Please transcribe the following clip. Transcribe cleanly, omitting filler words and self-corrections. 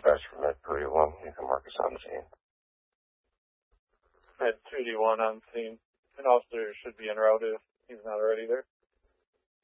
dispatch from Med 281. You can mark us on scene. Med 281 on scene. An officer should be en route if he's not already there.